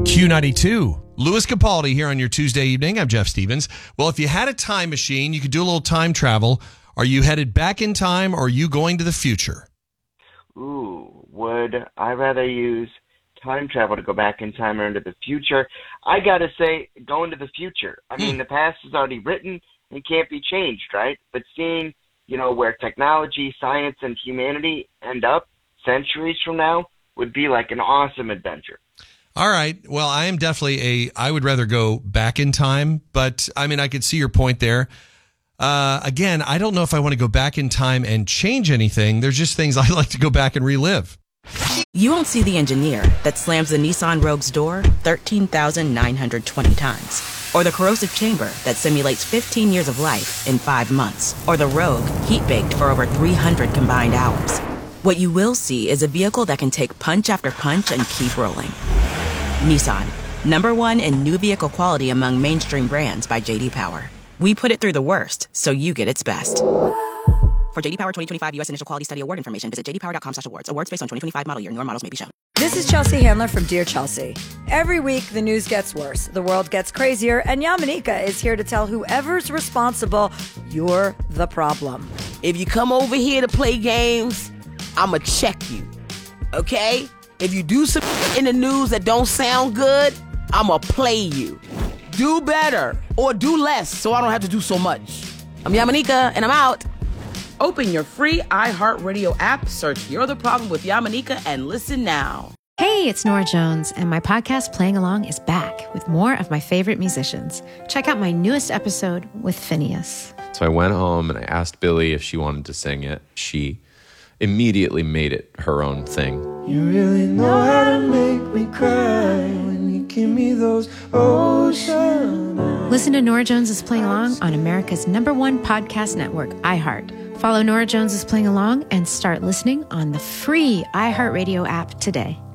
Q92. Louis Capaldi here on your Tuesday evening. I'm Jeff Stevens. Well, if you had a time machine, you could do a little time travel. Are you headed back in time or are you going to the future? Ooh, would I rather use time travel to go back in time or into the future? I gotta say, go into the future. I mean, the past is already written and can't be changed, right? But seeing, where technology, science, and humanity end up centuries from now would be like an awesome adventure. All right. Well, I am definitely I would rather go back in time, but I mean, I could see your point there. Again, I don't know if I want to go back in time and change anything. There's just things I like to go back and relive. You won't see the engineer that slams the Nissan Rogue's door 13,920 times. Or the corrosive chamber that simulates 15 years of life in 5 months. Or the Rogue heat-baked for over 300 combined hours. What you will see is a vehicle that can take punch after punch and keep rolling. Nissan, #1 in new vehicle quality among mainstream brands by J.D. Power. We put it through the worst, so you get its best. For J.D. Power 2025 U.S. Initial Quality Study Award information, visit jdpower.com/awards. Awards based on 2025 model year. Newer models may be shown. This is Chelsea Handler from Dear Chelsea. Every week, the news gets worse, the world gets crazier, and Yamanika is here to tell whoever's responsible, you're the problem. If you come over here to play games, I'ma check you, okay? If you do some in the news that don't sound good, I'ma play you. Do better or do less so I don't have to do so much. I'm Yamanika, and I'm out. Open your free iHeartRadio app, search You're the Problem with Yamanika, and listen now. Hey, it's Nora Jones, and my podcast Playing Along is back with more of my favorite musicians. Check out my newest episode with Phineas. So I went home and I asked Billy if she wanted to sing it. She immediately made it her own thing. You really know how to make me cry when you give me those ocean eyes. Listen to Nora Jones is Playing Along on America's #1 podcast network, iHeart. Follow Nora Jones is Playing Along and start listening on the free iHeartRadio app today.